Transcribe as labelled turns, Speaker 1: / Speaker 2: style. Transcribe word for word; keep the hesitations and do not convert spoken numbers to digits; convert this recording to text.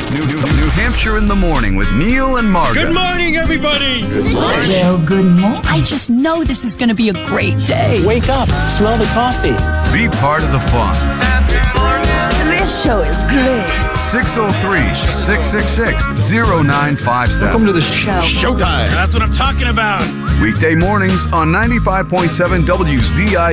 Speaker 1: New, New, New Hampshire in the morning with Neil and Margaret.
Speaker 2: Good morning, everybody.
Speaker 3: Good morning.
Speaker 4: Well, good morning.
Speaker 5: I just know this is going to be a great day.
Speaker 2: Wake up, smell the coffee.
Speaker 1: Be part of the fun.
Speaker 4: This show is great.
Speaker 1: six oh three, six six six, oh nine five seven.
Speaker 3: Welcome to the show. Showtime.
Speaker 2: That's what I'm talking about.
Speaker 1: Weekday mornings on ninety-five point seven W Z I